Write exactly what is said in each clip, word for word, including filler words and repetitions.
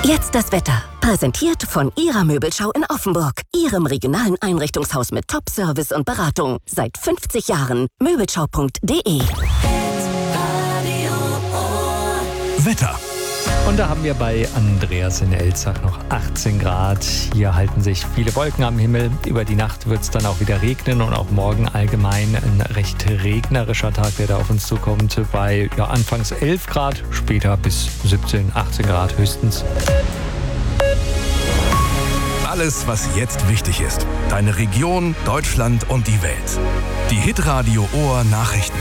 Jetzt das Wetter. Präsentiert von Ihrer Möbelschau in Offenburg. Ihrem regionalen Einrichtungshaus mit Top-Service und Beratung. Seit fünfzig Jahren. Möbelschau punkt de. Wetter. Und da haben wir bei Andreas in Elzach noch achtzehn Grad. Hier halten sich viele Wolken am Himmel. Über die Nacht wird es dann auch wieder regnen und auch morgen allgemein ein recht regnerischer Tag, der da auf uns zukommt. Bei ja, anfangs elf Grad, später bis siebzehn, achtzehn Grad höchstens. Alles, was jetzt wichtig ist. Deine Region, Deutschland und die Welt. Die Hitradio Ohr Nachrichten.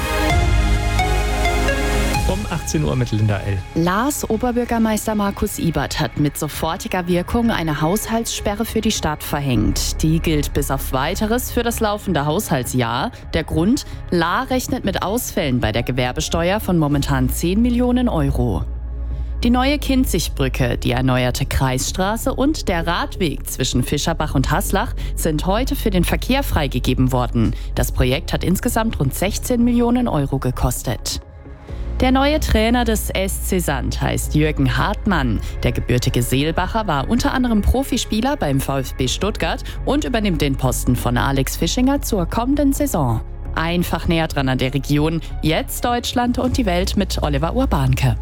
Um achtzehn Uhr mit Linda L. Laas Oberbürgermeister Markus Ibert hat mit sofortiger Wirkung eine Haushaltssperre für die Stadt verhängt. Die gilt bis auf Weiteres für das laufende Haushaltsjahr. Der Grund? La rechnet mit Ausfällen bei der Gewerbesteuer von momentan zehn Millionen Euro. Die neue Kinzigbrücke, die erneuerte Kreisstraße und der Radweg zwischen Fischerbach und Haslach sind heute für den Verkehr freigegeben worden. Das Projekt hat insgesamt rund sechzehn Millionen Euro gekostet. Der neue Trainer des S C Sand heißt Jürgen Hartmann. Der gebürtige Seelbacher war unter anderem Profispieler beim VfB Stuttgart und übernimmt den Posten von Alex Fischinger zur kommenden Saison. Einfach näher dran an der Region. Jetzt Deutschland und die Welt mit Oliver Urbanke.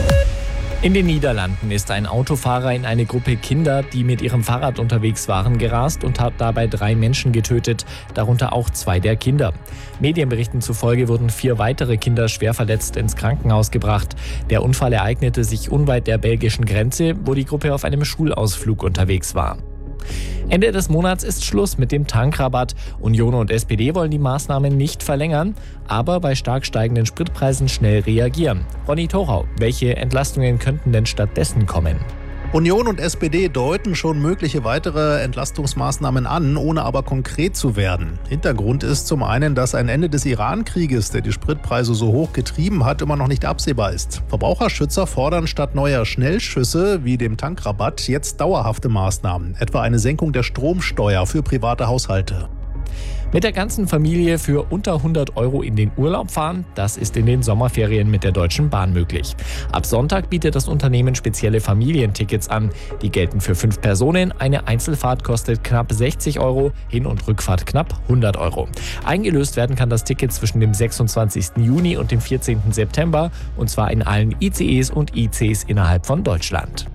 In den Niederlanden ist ein Autofahrer in eine Gruppe Kinder, die mit ihrem Fahrrad unterwegs waren, gerast und hat dabei drei Menschen getötet, darunter auch zwei der Kinder. Medienberichten zufolge wurden vier weitere Kinder schwer verletzt ins Krankenhaus gebracht. Der Unfall ereignete sich unweit der belgischen Grenze, wo die Gruppe auf einem Schulausflug unterwegs war. Ende des Monats ist Schluss mit dem Tankrabatt. Union und S P D wollen die Maßnahmen nicht verlängern, aber bei stark steigenden Spritpreisen schnell reagieren. Ronny Thorau, welche Entlastungen könnten denn stattdessen kommen? Union und S P D deuten schon mögliche weitere Entlastungsmaßnahmen an, ohne aber konkret zu werden. Hintergrund ist zum einen, dass ein Ende des Iran-Krieges, der die Spritpreise so hoch getrieben hat, immer noch nicht absehbar ist. Verbraucherschützer fordern statt neuer Schnellschüsse wie dem Tankrabatt jetzt dauerhafte Maßnahmen, etwa eine Senkung der Stromsteuer für private Haushalte. Mit der ganzen Familie für unter hundert Euro in den Urlaub fahren, das ist in den Sommerferien mit der Deutschen Bahn möglich. Ab Sonntag bietet das Unternehmen spezielle Familientickets an. Die gelten für fünf Personen. Eine Einzelfahrt kostet knapp sechzig Euro, Hin- und Rückfahrt knapp hundert Euro. Eingelöst werden kann das Ticket zwischen dem sechsundzwanzigsten Juni und dem vierzehnten September, und zwar in allen I C Es und I Cs innerhalb von Deutschland.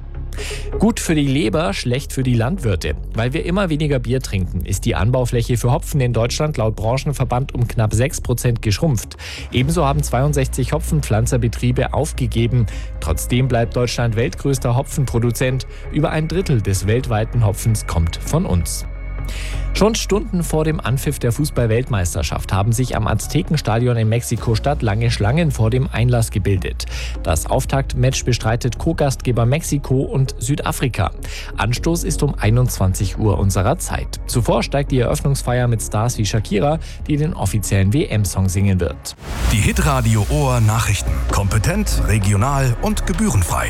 Gut für die Leber, schlecht für die Landwirte. Weil wir immer weniger Bier trinken, ist die Anbaufläche für Hopfen in Deutschland laut Branchenverband um knapp sechs Prozent geschrumpft. Ebenso haben zweiundsechzig Hopfenpflanzerbetriebe aufgegeben. Trotzdem bleibt Deutschland weltgrößter Hopfenproduzent. Über ein Drittel des weltweiten Hopfens kommt von uns. Schon Stunden vor dem Anpfiff der Fußball-Weltmeisterschaft haben sich am Aztekenstadion in Mexiko-Stadt lange Schlangen vor dem Einlass gebildet. Das Auftaktmatch bestreitet Co-Gastgeber Mexiko und Südafrika. Anstoß ist um einundzwanzig Uhr unserer Zeit. Zuvor steigt die Eröffnungsfeier mit Stars wie Shakira, die den offiziellen W M-Song singen wird. Die Hitradio Ohr Nachrichten. Kompetent, regional und gebührenfrei.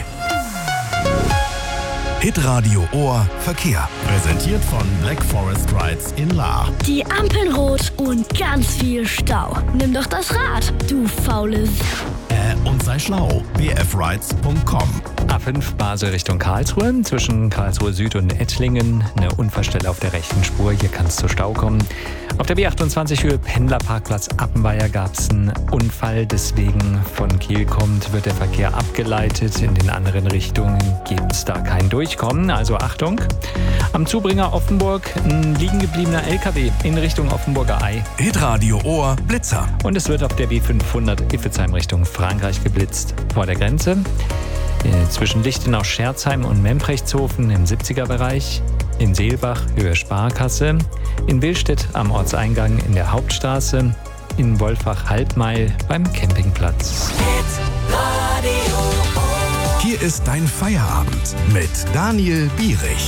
Hitradio Ohr Verkehr. Präsentiert von Black Forest Rides in Lahr. Die Ampeln rot und ganz viel Stau. Nimm doch das Rad, du faule S***. Äh, und sei schlau. b f rides punkt com. A fünf Basel Richtung Karlsruhe, zwischen Karlsruhe Süd und Ettlingen. Eine Unfallstelle auf der rechten Spur, hier kann es zu Stau kommen. Auf der B achtundzwanzig Höhe Pendlerparkplatz Appenweier gab es einen Unfall, deswegen von Kiel kommt, wird der Verkehr abgeleitet. In den anderen Richtungen gibt es da kein Durchkommen, also Achtung. Am Zubringer Offenburg ein liegen gebliebener L K W in Richtung Offenburger Ei. Hitradio Ohr Blitzer. Und es wird auf der B fünfhundert Iffezheim Richtung Frankreich geblitzt. Vor der Grenze zwischen Lichtenau-Scherzheim und Memprechtshofen im siebziger-Bereich. In Seelbach Höhe Sparkasse. In Willstedt am Ortseingang in der Hauptstraße. In Wolfach-Halbmeil beim Campingplatz. Hier ist dein Feierabend mit Daniel Bierich.